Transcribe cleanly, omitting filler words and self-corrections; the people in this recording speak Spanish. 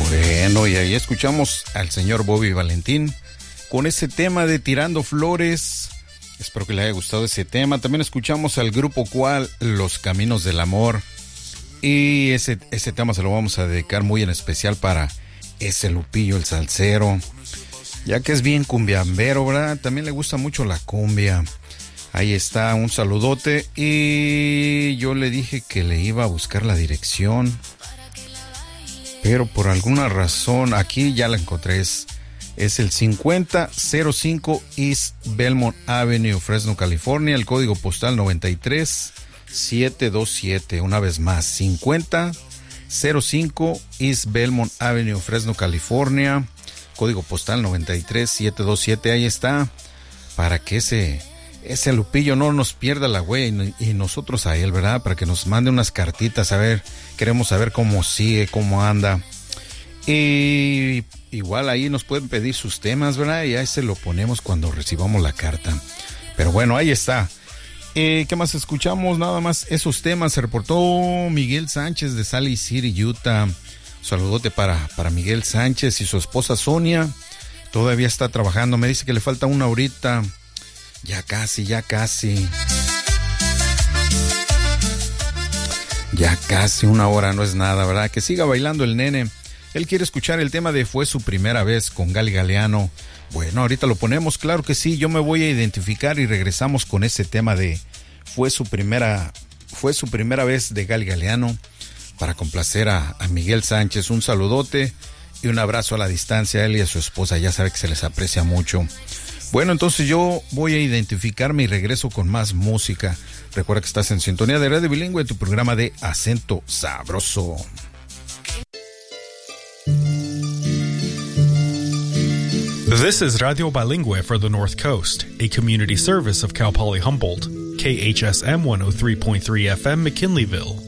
Bueno, y ahí escuchamos al señor Bobby Valentín con ese tema de Tirando Flores. Espero que le haya gustado ese tema. También escuchamos al grupo Cual, Los Caminos del Amor. Y ese tema se lo vamos a dedicar muy en especial para ese Lupillo, el salsero, ya que es bien cumbiambero, ¿verdad? También le gusta mucho la cumbia. Ahí está, un saludote. Y yo le dije que le iba a buscar la dirección, pero por alguna razón aquí ya la encontré. Es el 5005 East Belmont Avenue, Fresno, California. El código postal 93727. Una vez más, 5005 East Belmont Avenue, Fresno, California. Código postal 93727. Ahí está, para que ese Lupillo no nos pierda la huella y nosotros a él, ¿verdad? Para que nos mande unas cartitas, a ver, queremos saber cómo sigue, cómo anda. Y igual ahí nos pueden pedir sus temas, ¿verdad? Y ahí se lo ponemos cuando recibamos la carta. Pero bueno, ahí está. ¿Qué más escuchamos? Nada más esos temas. Se reportó Miguel Sánchez de Sally City, Utah. Saludote para Miguel Sánchez y su esposa Sonia. Todavía está trabajando. Me dice que le falta una horita. Ya casi. Ya casi una hora, no es nada, ¿verdad? Que siga bailando el nene. Él quiere escuchar el tema de Fue su primera vez con Gali Galeano. Bueno, ahorita lo ponemos, claro que sí. Yo me voy a identificar y regresamos con ese tema de Fue su primera vez de Gali Galeano, para complacer a Miguel Sánchez. Un saludote y un abrazo a la distancia a él y a su esposa. Ya sabe que se les aprecia mucho. Bueno, entonces yo voy a identificarme y regreso con más música. Recuerda que estás en sintonía de Radio Bilingüe, tu programa de Acento Sabroso. This is Radio Bilingüe for the North Coast, a community service of Cal Poly Humboldt, KHSM 103.3 FM McKinleyville.